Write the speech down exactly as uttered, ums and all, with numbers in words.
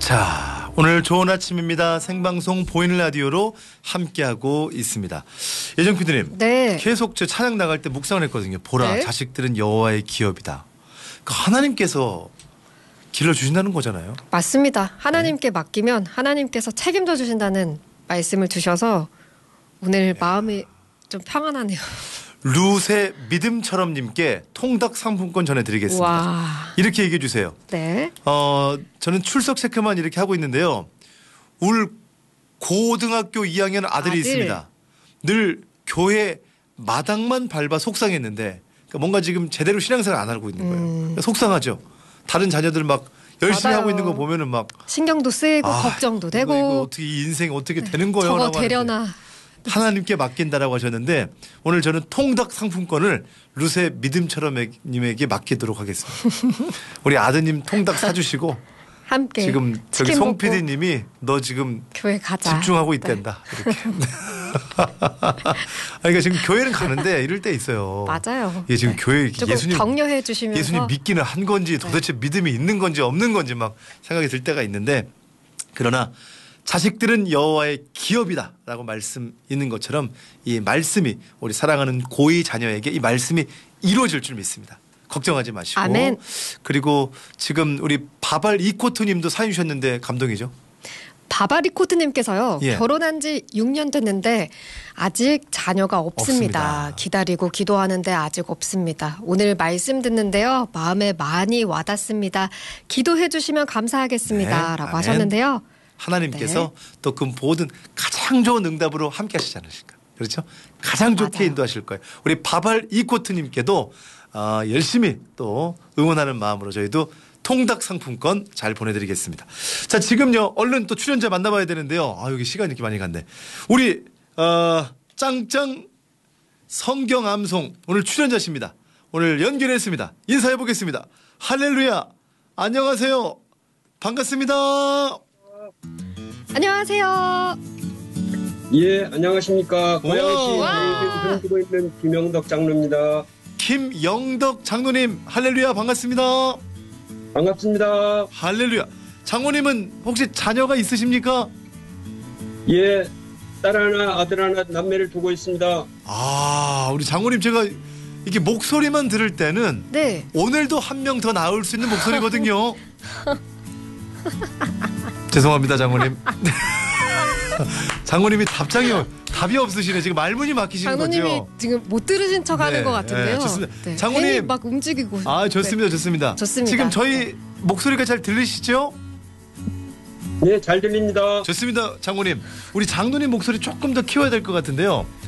자, 오늘 좋은 아침입니다. 생방송 보이는 라디오로 함께하고 있습니다. 예정 피디님, 네. 계속 저 찬양 나갈 때 묵상을 했거든요. 보라, 네. 자식들은 여호와의 기업이다. 그러니까 하나님께서 길러주신다는 거잖아요. 맞습니다. 하나님께 맡기면 하나님께서 책임져 주신다는 말씀을 주셔서 오늘 네. 마음이 좀 평안하네요. 루세 믿음처럼님께 통닭 상품권 전해드리겠습니다. 와. 이렇게 얘기해 주세요. 네. 어, 저는 출석 체크만 이렇게 하고 있는데요. 울 고등학교 이 학년 아들이 아들. 있습니다. 늘 교회 마당만 밟아 속상했는데 그러니까 뭔가 지금 제대로 신앙생활 안 하고 있는 거예요. 음. 속상하죠. 다른 자녀들 막 열심히 맞아요. 하고 있는 거 보면은 막 신경도 쓰이고 아, 걱정도 이거, 되고 이거 어떻게 이 인생 어떻게 되는 거예요? 저거 라고 되려나. 하는데 하나님께 맡긴다라고 하셨는데 오늘 저는 통닭 상품권을 루세 믿음처럼님에게 맡기도록 하겠습니다. 우리 아드님 통닭 사주시고 함께 지금 저기 치킨 송 먹고 피디님이 너 지금 교회 가자. 집중하고 네. 있댄다. 이렇게. 그러니까 지금 교회는 가는데 이럴 때 있어요. 맞아요. 예, 지금 네. 교회 조금 예수님 격려해 주시면서 예수님 믿기는 한 건지 도대체 네. 믿음이 있는 건지 없는 건지 막 생각이 들 때가 있는데 그러나 자식들은 여호와의 기업이다라고 말씀 있는 것처럼 이 말씀이 우리 사랑하는 고이 자녀에게 이 말씀이 이루어질 줄 믿습니다. 걱정하지 마시고. 아멘. 그리고 지금 우리 바발 이코트님도 사연 주셨는데 감동이죠. 바바리코트님께서요. 예. 결혼한 지 육 년 됐는데 아직 자녀가 없습니다. 없습니다. 기다리고 기도하는데 아직 없습니다. 오늘 말씀 듣는데요. 마음에 많이 와닿습니다. 기도해 주시면 감사하겠습니다. 네, 라고 아멘. 하셨는데요. 하나님께서 네. 또 그 모든 가장 좋은 응답으로 함께 하시지 않으실까. 그렇죠? 가장 좋게 맞아요. 인도하실 거예요. 우리 바발 이코트님께도 어, 열심히 또 응원하는 마음으로 저희도 통닭 상품권 잘 보내드리겠습니다. 자, 지금요 얼른 또 출연자 만나봐야 되는데요. 아, 여기 시간이 이렇게 많이 갔네. 우리 어, 짱짱 성경암송 오늘 출연자십니다. 오늘 연결했습니다. 인사해 보겠습니다. 할렐루야. 안녕하세요. 반갑습니다. 안녕하세요. 예, 안녕하십니까. 고양시 와. 살고 있는 김영덕 장로입니다. 김영덕 장로님 할렐루야 반갑습니다. 반갑습니다. 할렐루야. 장로님은 혹시 자녀가 있으십니까? 예, 딸 하나, 아들 하나, 남매를 두고 있습니다. 아, 우리 장로님 제가 이렇게 목소리만 들을 때는 네. 오늘도 한 명 더 나올 수 있는 목소리거든요. 죄송합니다, 장로님. 장로님이 답장이 답이 없으시네. 지금 말문이 막히시는 장로님이 거죠. 지금 못 들으신 척 하는 네, 것 같은데요. 네, 좋습니다. 네, 장모님. 괜히 막 움직이고. 아, 좋습니다, 네. 좋습니다. 좋습니다. 지금 저희 네. 목소리가 잘 들리시죠? 네, 잘 들립니다. 좋습니다, 장모님. 우리 장로님 목소리 조금 더 키워야 될 것 같은데요.